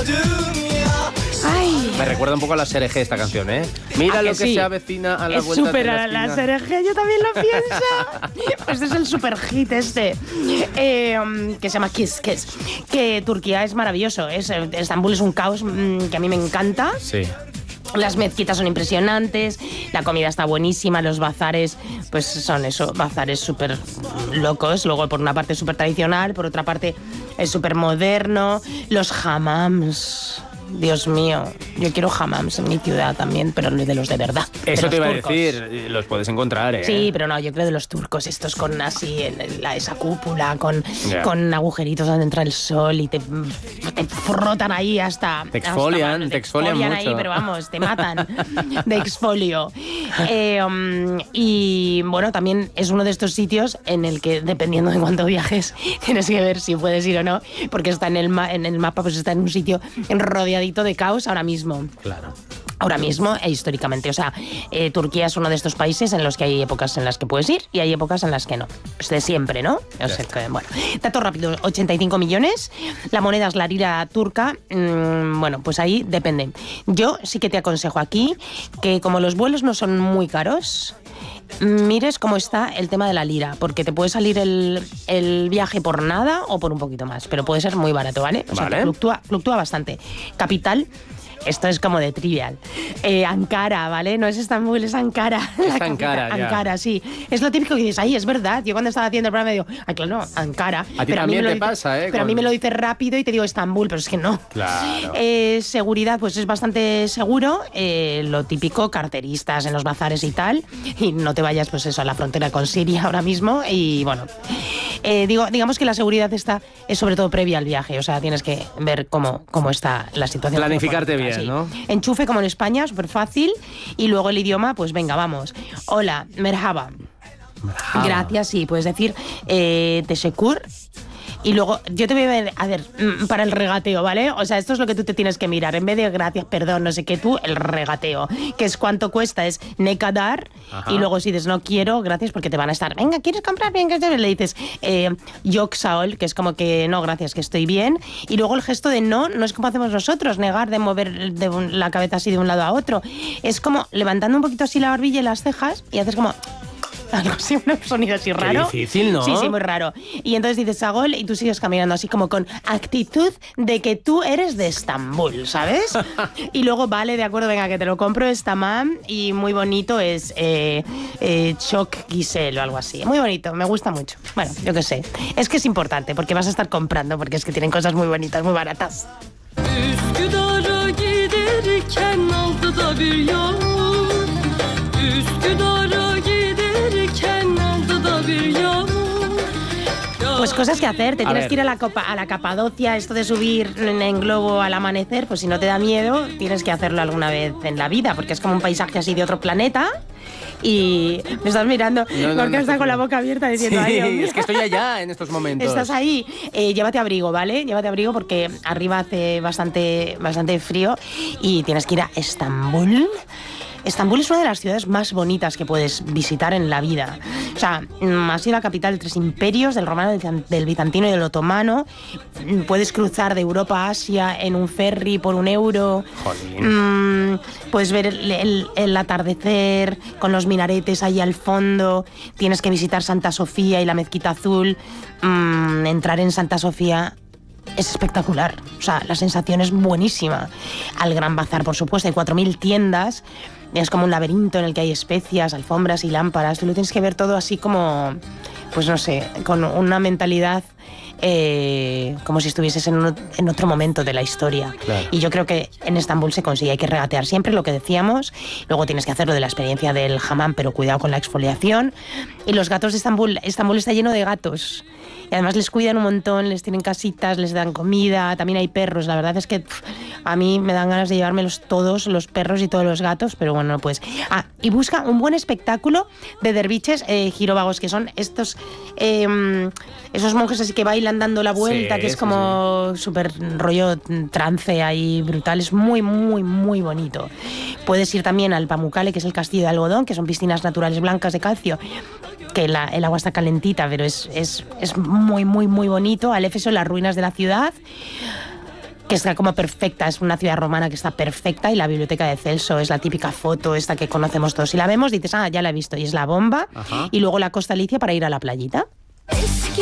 Ay. Me recuerda un poco a la SRG esta canción, ¿eh? Mira lo que sí? se avecina a la Es vuelta súper de la a la esquina. SRG, yo también lo pienso. Este es el super hit que se llama Kiss Kiss. Que Turquía es maravilloso. Estambul es un caos que a mí me encanta. Sí. Las mezquitas son impresionantes, la comida está buenísima, los bazares, pues son eso, bazares súper locos. Luego, por una parte, súper tradicional, por otra parte, es súper moderno. Los hammams, Dios mío, yo quiero hammams en mi ciudad también, pero de los de verdad. Eso te iba turcos. a decir, los puedes encontrar, ¿eh? Sí, pero no, yo creo de los turcos, estos con así, esa cúpula, con agujeritos donde entra el sol y te frotan ahí hasta... Te exfolian ahí, mucho. pero vamos, te matan de exfolio. Y bueno, también es uno de estos sitios en el que, dependiendo de cuánto viajes, tienes que ver si puedes ir o no, porque está en el mapa, pues está en un sitio rodeadito de caos ahora mismo. Claro. Ahora mismo e históricamente. O sea, Turquía es uno de estos países en los que hay épocas en las que puedes ir y hay épocas en las que no. Es de siempre, ¿no? O sea, que, bueno, dato rápido, 85 millones. La moneda es la lira turca. Bueno, pues ahí depende. Yo sí que te aconsejo aquí que como los vuelos no son muy caros, mires cómo está el tema de la lira, porque te puede salir el viaje por nada o por un poquito más, pero puede ser muy barato, ¿vale? O sea, que fluctúa bastante. Capital, esto es como de trivial. Ankara, ¿vale? No es Estambul, es Ankara. Es Ankara, ya. Ankara, sí. Es lo típico que dices, ay, es verdad. Yo cuando estaba haciendo el programa digo, ay, claro, no, Ankara. A ti también te pasa, ¿eh? Pero a mí me lo dices rápido y te digo Estambul, pero es que no. Claro. Seguridad, pues es bastante seguro. Lo típico, carteristas en los bazares y tal. Y no te vayas, pues eso, a la frontera con Siria ahora mismo. Y bueno, digamos que la seguridad es sobre todo previa al viaje. O sea, tienes que ver cómo está la situación. Planificarte bien, sí. ¿no? Enchufe como en España, súper fácil. Y luego el idioma, pues venga, vamos. Hola, merhaba. Gracias, sí, puedes decir teşekkür. Y luego, yo te voy a ver, para el regateo, ¿vale? O sea, esto es lo que tú te tienes que mirar. En vez de gracias, perdón, no sé qué, tú, el regateo. Que es cuánto cuesta, es ne kadar. Y luego si dices no quiero, gracias, porque te van a estar, venga, ¿quieres comprar? Venga, le dices yok sağ ol, que es como que no, gracias, que estoy bien. Y luego el gesto de no es como hacemos nosotros, negar, de mover la cabeza así de un lado a otro. Es como levantando un poquito así la barbilla y las cejas y haces como... algo así, un sonido así raro. Qué difícil, ¿no? Sí, muy raro. Y entonces dices Sagol y tú sigues caminando así como con actitud de que tú eres de Estambul, ¿sabes? Y luego, vale, de acuerdo, venga, que te lo compro, es tamam, y muy bonito es Çok Gisel o algo así. Muy bonito, me gusta mucho. Bueno, yo qué sé. Es que es importante porque vas a estar comprando, porque es que tienen cosas muy bonitas, muy baratas. Üsküdar'a giderken altıda bir yağmur. Üsküdar'a giderken altıda bir yağmur. Pues cosas que hacer, te tienes que ir a la Capadocia, esto de subir en globo al amanecer, pues si no te da miedo, tienes que hacerlo alguna vez en la vida, porque es como un paisaje así de otro planeta. Y me estás mirando, porque estás con la boca abierta diciendo, sí, ay, Dios mío. es que estoy allá en estos momentos. Estás ahí, llévate abrigo, ¿vale? Llévate abrigo porque arriba hace bastante frío y tienes que ir a Estambul. Estambul es una de las ciudades más bonitas que puedes visitar en la vida. O sea, ha sido la capital de 3 imperios, del romano, del bizantino y del otomano. Puedes cruzar de Europa a Asia en un ferry por €1. Puedes ver el atardecer con los minaretes ahí al fondo. Tienes que visitar Santa Sofía y la Mezquita Azul. Entrar en Santa Sofía es espectacular, o sea, la sensación es buenísima. Al Gran Bazar, por supuesto, hay 4.000 tiendas, es como un laberinto en el que hay especias, alfombras y lámparas. Tú lo tienes que ver todo así como, pues no sé, con una mentalidad como si estuvieses en otro momento de la historia. Claro. Y yo creo que en Estambul se consigue, hay que regatear siempre lo que decíamos, luego tienes que hacer lo de la experiencia del hammam, pero cuidado con la exfoliación. Y los gatos de Estambul está lleno de gatos. Y además les cuidan un montón, les tienen casitas, les dan comida, también hay perros. La verdad es que a mí me dan ganas de llevármelos todos, los perros y todos los gatos, pero bueno, pues... y busca un buen espectáculo de derviches giróvagos, que son estos... esos monjes así que bailan dando la vuelta, sí, que es como súper rollo trance ahí brutal. Es muy, muy, muy bonito. Puedes ir también al Pamukkale, que es el castillo de algodón, que son piscinas naturales blancas de calcio, que el agua está calentita, pero es muy, muy, muy bonito. Al Éfeso, las ruinas de la ciudad. que está como perfecta, es una ciudad romana que está perfecta, y la biblioteca de Celso es la típica foto esta que conocemos todos. Si la vemos dices, ya la he visto, y es la bomba. Ajá. Y luego la Costa Alicia para ir a la playita. Eski